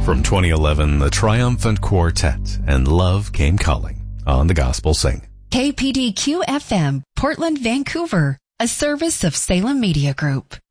From 2011, the Triumphant Quartet and Love Came Calling on the Gospel Sing. KPDQ FM, Portland, Vancouver, a service of Salem Media Group.